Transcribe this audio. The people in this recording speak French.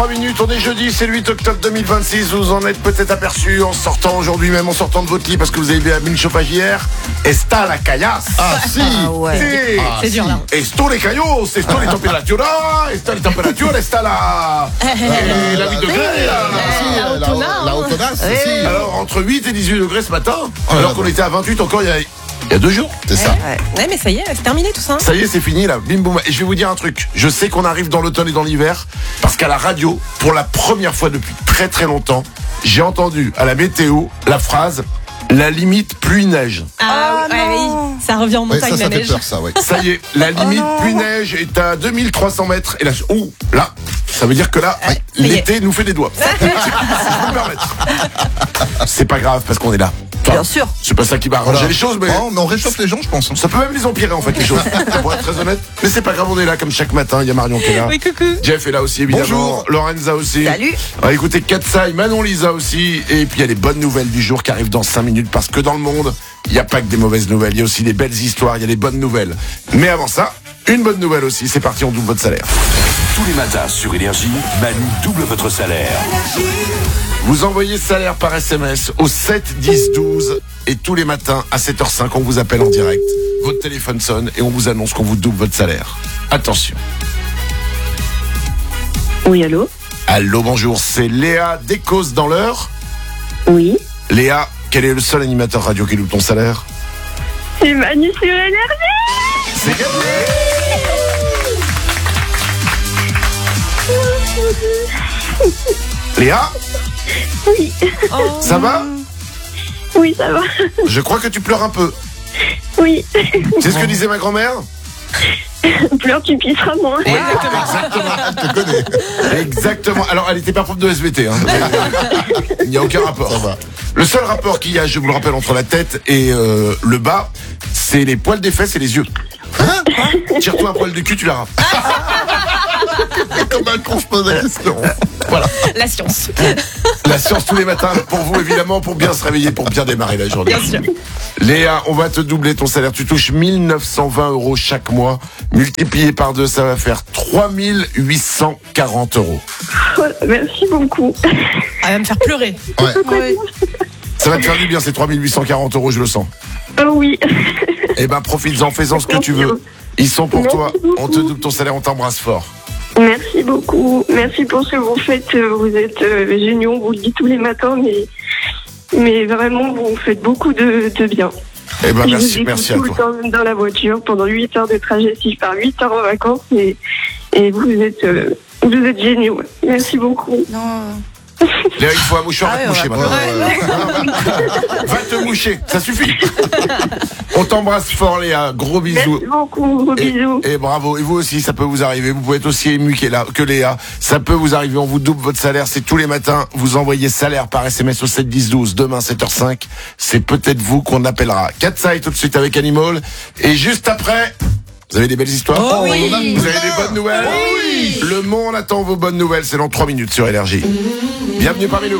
3 minutes, on est jeudi, c'est le 8 octobre 2026. Vous en êtes peut-être aperçu en sortant aujourd'hui, même en sortant de votre lit, parce que vous avez vu une chauffage hier. Está la callas. Ah si. ouais. Sí. C'est dur là. Esto les callos, esto les températures, esto les températures, está la 8 degrés. La autodace, si. Alors, entre 8 et 18 degrés ce matin, alors qu'on était à 28 encore il y a 2 jours. C'est ça. Ouais, mais ça y est, c'est terminé tout ça. Ça y est, c'est fini là, bim boum. Et je vais vous dire un truc, je sais qu'on arrive dans l'automne et dans l'hiver, parce qu'à la radio, pour la première fois depuis très très longtemps, j'ai entendu à la météo la phrase « La limite pluie-neige ». Oui, ça revient en Ouais, montagne ça la fait neige. peur, ça, ouais. Ça y est, la limite pluie-neige est à 2300 mètres. Et là, ça veut dire que là, l'été nous fait des doigts. Si je peux me permettre. C'est pas grave parce qu'on est là. Enfin, Bien sûr. c'est pas ça qui va arranger les choses, mais Non, mais on réchauffe les gens, je pense. ça peut même les empirer en fait les choses. Pour être très honnête. Mais c'est pas grave, on est là comme chaque matin. Il y a Marion qui est là. Oui, coucou. Jeff est là aussi évidemment. Bonjour. Lorenza aussi. Salut. On va écouter Katsai, Manon Lisa aussi. Et puis il y a les bonnes nouvelles du jour qui arrivent dans 5 minutes. Parce que dans le monde, il n'y a pas que des mauvaises nouvelles. Il y a aussi des belles histoires, il y a des bonnes nouvelles. Mais avant ça, une bonne nouvelle aussi. C'est parti, on double votre salaire. Tous les matins sur Énergie, Manu double votre salaire. Vous envoyez salaire par SMS au 7 10 12 et tous les matins à 7h05 on vous appelle en direct. Votre téléphone sonne et on vous annonce qu'on vous double votre salaire. Attention. Oui, allô? Allô, bonjour, c'est Léa Descauses dans l'heure. Oui. Léa, quel est le seul animateur radio qui double ton salaire? C'est Manu sur Énergie. C'est gagné. Léa, Oui. ça va? Oui, ça va. Je crois que tu pleures un peu. Oui. C'est ce que disait ma grand-mère? Pleure, tu pisseras moins. Exactement. Alors, elle était pas prof de SVT. Hein. Il n'y a aucun rapport. Ça va. Le seul rapport qu'il y a, je vous le rappelle, entre la tête et le bas, c'est les poils des fesses et les yeux. Tire-toi un poil du cul, tu verras. Comme un con, je pose la question. Voilà. La science. La science tous les matins, pour vous évidemment, pour bien se réveiller, pour bien démarrer la journée. Bien sûr. Léa, on va te doubler ton salaire. Tu touches 1920 € chaque mois. Multiplié par 2, ça va faire 3840 €. Voilà, merci beaucoup. Elle va me faire pleurer. Ouais. Ça va te faire du bien, ces 3840 €, je le sens. Oh oui. Eh ben, profites-en, fais-en ce que tu veux. Ils sont pour Merci toi. beaucoup. On te double ton salaire, on t'embrasse fort. Merci beaucoup. Merci pour ce que vous faites. Vous êtes géniaux. On vous le dit tous les matins, mais vraiment, vous faites beaucoup de bien. Eh ben, Je merci, vous merci à écoute tout toi. le temps dans la voiture pendant 8 heures de trajet si je pars 8 heures en vacances et vous êtes géniaux. Merci beaucoup. Léa, il faut un mouchoir, Ah va te ouais, moucher ouais. maintenant. Va te moucher, ça suffit. On t'embrasse fort, Léa. Gros bisous. Merci beaucoup. Gros bisous. Et bravo. Et vous aussi, ça peut vous arriver. Vous pouvez être aussi ému que Léa. Ça peut vous arriver. On vous double votre salaire. C'est tous les matins. Vous envoyez salaire par SMS au 7 10 12. Demain, 7h05. C'est peut-être vous qu'on appellera. Katsai tout de suite avec Animal. Et juste après, vous avez des belles histoires? Oh oui. Vous avez des bonnes nouvelles? Oui. Le monde attend vos bonnes nouvelles. C'est dans 3 minutes sur Énergie. Bienvenue parmi nous.